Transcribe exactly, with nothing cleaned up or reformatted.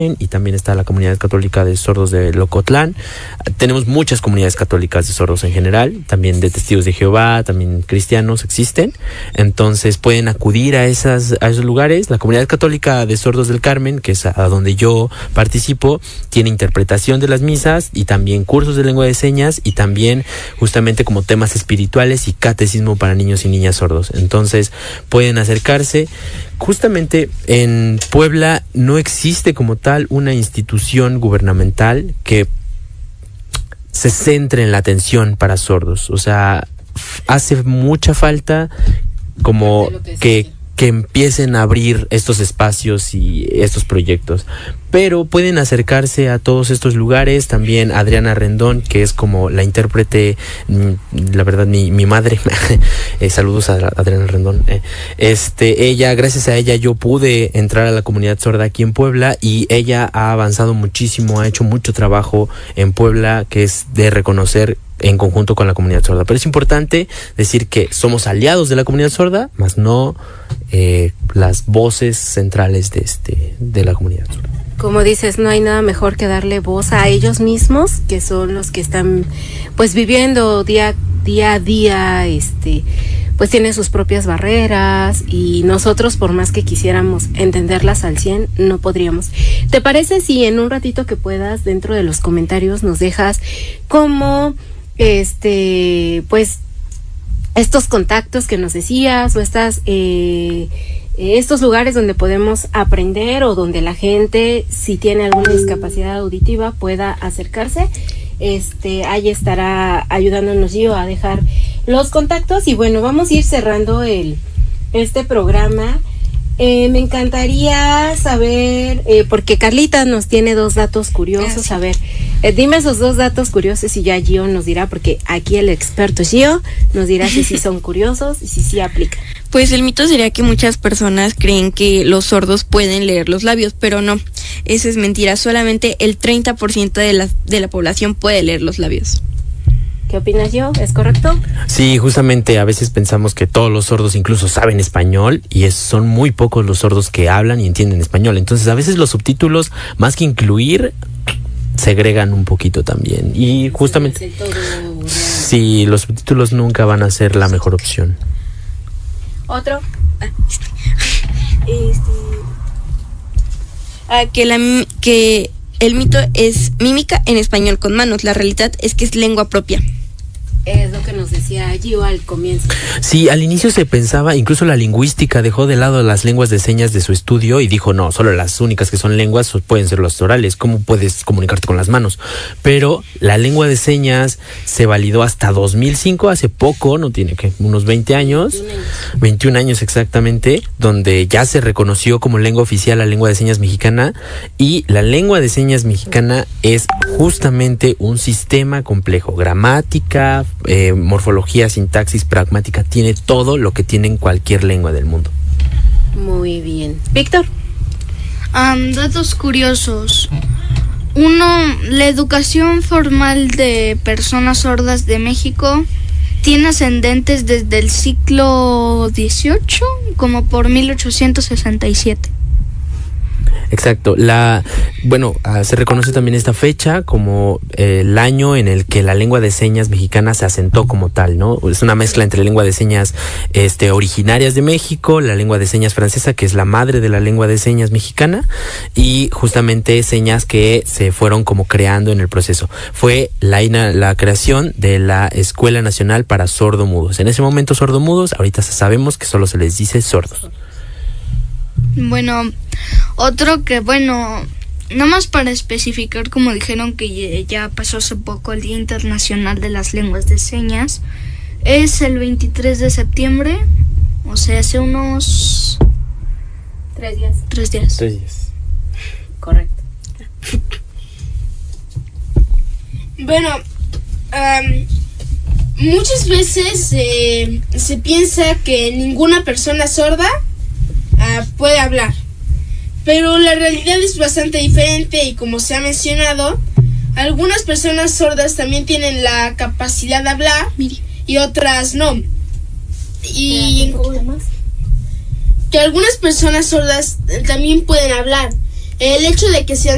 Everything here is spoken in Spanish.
y también está la comunidad católica de sordos de Locotlán. Tenemos muchas comunidades católicas de sordos en general, también de testigos de Jehová, también cristianos existen. Entonces pueden acudir a esas a esos lugares. La comunidad católica de sordos del Carmen, que es a donde yo participo, tiene interpretación de las misas y también cursos de lengua de señas y también justamente como temas espirituales y catecismo para niños y niñas sordos. Entonces pueden acercarse. Justamente en Puebla no existe como tal una institución gubernamental que se centre en la atención para sordos. O sea, hace mucha falta como que, que empiecen a abrir estos espacios y estos proyectos. Pero pueden acercarse a todos estos lugares. También Adriana Rendón, que es como la intérprete, la verdad, mi, mi madre. eh, saludos a Adriana Rendón. Eh, este, ella, gracias a ella, yo pude entrar a la comunidad sorda aquí en Puebla y ella ha avanzado muchísimo, ha hecho mucho trabajo en Puebla, que es de reconocer en conjunto con la comunidad sorda. Pero es importante decir que somos aliados de la comunidad sorda, más no eh, las voces centrales de este de la comunidad sorda. Como dices, no hay nada mejor que darle voz a ellos mismos, que son los que están pues viviendo día, día a día, este, pues tienen sus propias barreras y nosotros, por más que quisiéramos entenderlas al cien, no podríamos. ¿Te parece si en un ratito que puedas, dentro de los comentarios, nos dejas como este, pues, estos contactos que nos decías o estas eh, estos lugares donde podemos aprender o donde la gente, si tiene alguna discapacidad auditiva, pueda acercarse? Este, ahí estará ayudándonos Gio a dejar los contactos. Y bueno, vamos a ir cerrando el este programa. Eh, me encantaría saber, eh, porque Carlita nos tiene dos datos curiosos. A ver, eh, dime esos dos datos curiosos y ya Gio nos dirá, porque aquí el experto Gio nos dirá si sí son curiosos y si sí aplican. Pues el mito sería que muchas personas creen que los sordos pueden leer los labios, pero no, eso es mentira. Solamente el treinta por ciento de la, de la población puede leer los labios. ¿Qué opinas, Gio? ¿Es correcto? Sí, justamente a veces pensamos que todos los sordos incluso saben español y es, son muy pocos los sordos que hablan y entienden español. Entonces a veces los subtítulos, más que incluir, segregan un poquito también. Y justamente, sí, los subtítulos nunca van a ser la mejor opción. ¿Otro? Este, ah, que, la, que el mito es mímica en español con manos. La realidad es que es lengua propia. Es lo que nos decía Gio al comienzo. Sí, al inicio se pensaba, incluso la lingüística dejó de lado las lenguas de señas de su estudio y dijo, no, solo las únicas que son lenguas pueden ser las orales, ¿cómo puedes comunicarte con las manos? Pero la lengua de señas se validó hasta dos mil cinco, hace poco, no tiene que, unos veinte años, veintiún años, veintiún años exactamente, donde ya se reconoció como lengua oficial la lengua de señas mexicana, y la lengua de señas mexicana es justamente un sistema complejo, gramática, Eh, morfología, sintaxis, pragmática, tiene todo lo que tiene en cualquier lengua del mundo. Muy bien. Víctor. Um, datos curiosos. Uno, la educación formal de personas sordas de México tiene ascendentes desde el siglo dieciocho, como por mil ochocientos sesenta y siete. Exacto. La, bueno, uh, se reconoce también esta fecha como eh, el año en el que la lengua de señas mexicana se asentó como tal, ¿no? Es una mezcla entre lengua de señas este, originarias de México, la lengua de señas francesa, que es la madre de la lengua de señas mexicana, y justamente señas que se fueron como creando en el proceso. Fue la, la creación de la Escuela Nacional para Sordomudos. En ese momento sordomudos, ahorita sabemos que solo se les dice sordos. Bueno, otro que, bueno, nomás para especificar, como dijeron que ya pasó hace poco el Día Internacional de las Lenguas de Señas, es el veintitrés de septiembre, o sea, hace unos... Tres días. Tres días. Tres días. Correcto. Bueno, um, muchas veces eh, se piensa que ninguna persona sorda Uh, puede hablar, pero la realidad es bastante diferente y, como se ha mencionado, algunas personas sordas también tienen la capacidad de hablar y otras no, y que algunas personas sordas también pueden hablar. El hecho de que sean